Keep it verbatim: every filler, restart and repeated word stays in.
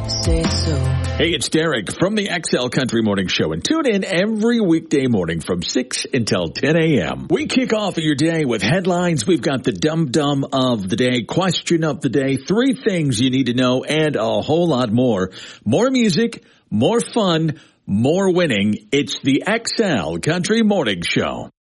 say so. Hey, it's Derek from the X L Country Morning Show, and tune in every weekday morning from six until ten a.m. We kick off your day with headlines. We've got the dum-dum of the day, question of the day, three things you need to know, and a whole lot more. More music, more fun, more winning. It's the X L Country Morning Show.